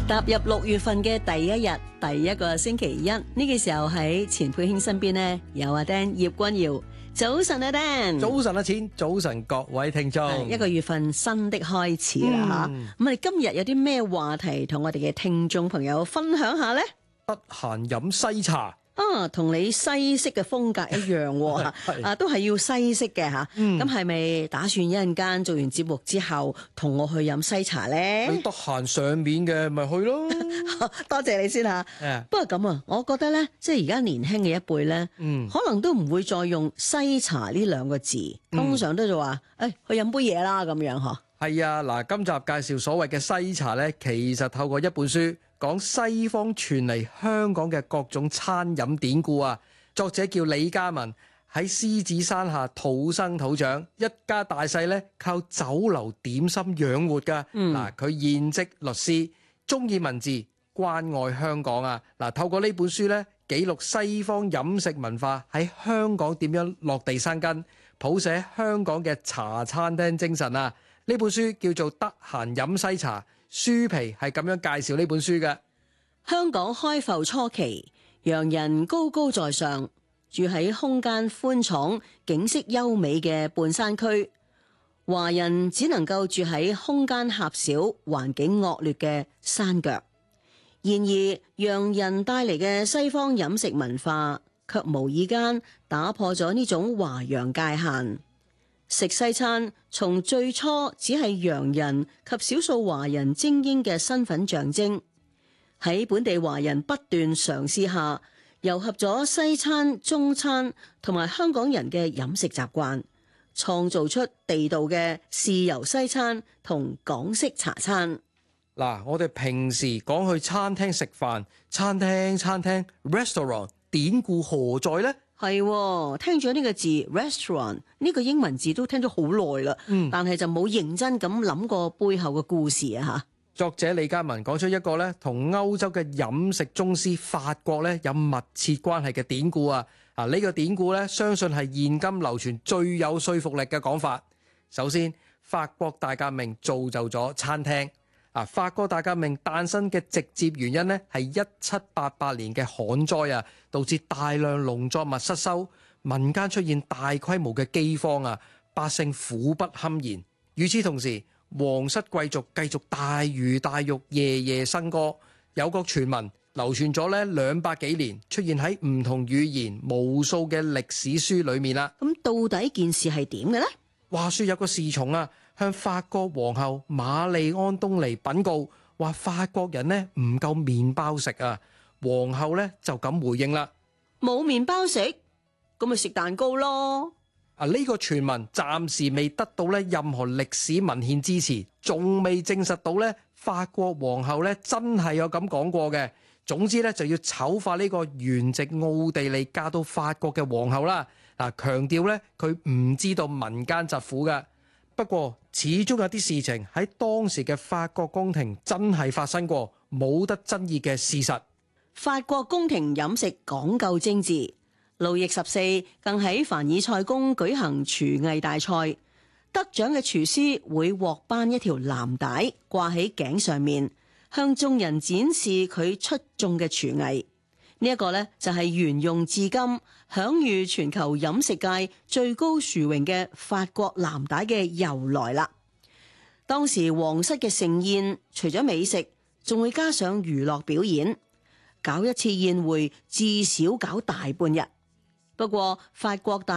踏入6月份嘅第一日，第一個星期一，呢個時候喺錢佩卿身邊呢，有阿Dan葉君堯。早晨啊Dan， 早晨啊錢，早晨各位聽眾。 一個月份新的開始啦吓，咁我哋今日有啲咩話題同我哋嘅聽眾朋友分享下呢？ 得閒飲西茶。 同你西式嘅風格一樣喎，都係要西式嘅吓。咁係咪打算一陣間做完節目之後同我去飲西茶咧？ 你得閒上面嘅咪去咯。 多謝你先吓。不過咁啊，我覺得咧，即係而家年輕嘅一輩咧，可能都唔會再用西茶呢兩個字，通常都就話去飲杯嘢啦咁樣嗬。 係啊，嗱，今集介紹所謂嘅西茶咧，其實透過一本書講西方傳嚟香港嘅各種餐飲典故啊。作者叫李嘉文，喺獅子山下土生土長，一家大細咧靠酒樓點心養活噶。嗱，佢現職律師，中意文字，關愛香港啊。嗱，透過呢本書咧，記錄西方飲食文化喺香港點樣落地生根，譜寫香港嘅茶餐廳精神啊。呢本書叫做《得閒飲西茶》，書皮係咁樣介紹呢本書嘅。 香港開埠初期，洋人高高在上，住喺空間寬敞、景色優美嘅半山區，華人只能夠住喺空間狹小、環境惡劣嘅山腳。然而，洋人帶嚟嘅西方飲食文化，卻無意間打破咗呢種華洋界限。食西餐從最初只係洋人及少數華人精英嘅身份象徵，喺本地華人不斷嘗試下，糅合咗西餐、中餐同埋香港人嘅飲食習慣，創造出地道嘅豉油西餐同港式茶餐。 嗱，我哋平時講去餐廳食飯，餐廳 restaurant 典故何在呢？ 係，聽咗呢個字 restaurant 呢個英文字都聽咗好耐啦，但係就冇認真咁諗過背後嘅故事啊吓。 作者李嘉文講出一個咧同歐洲嘅飲食宗師法國咧有密切關係嘅典故啊！呢個典故咧，相信係現今流傳最有說服力嘅講法。首先，法國大革命造就咗餐廳。法國大革命誕生嘅直接原因呢，係1788年嘅旱災啊，導致大量農作物失收，民間出現大規模嘅饑荒啊，百姓苦不堪言。與此同時，皇室貴族繼續大魚大肉，夜夜笙歌。有個傳聞流傳咗咧200幾年，出現喺唔同語言無數嘅歷史書裏面啦。 咁到底件事係點嘅呢？ 話說有個侍從啊，向法國皇后瑪麗安東尼稟告，話法國人呢唔夠麵包食啊。皇后呢就咁回應啦： 冇麵包食，咁咪食蛋糕咯。 呢個傳聞暫時未得到咧任何歷史文獻支持，仲未證實到咧法國皇后咧真係有咁講過嘅。總之咧就要醜化呢個原籍奧地利嫁到法國嘅皇后啦。強調咧佢唔知道民間疾苦嘅。不過始終有啲事情喺當時嘅法國宮廷真係發生過，冇得爭議嘅事實。 法國宮廷飲食講究精緻。路易14更喺凡爾賽宮舉行廚藝大賽，得獎嘅廚師會獲頒一條藍帶掛喺頸上面，向眾人展示佢出眾嘅廚藝。呢一個呢，就係沿用至今、享譽全球飲食界最高殊榮嘅法國藍帶嘅由來啦。當時皇室嘅盛宴除咗美食，仲會加上娛樂表演，搞一次宴會至少搞大半日。不過法國大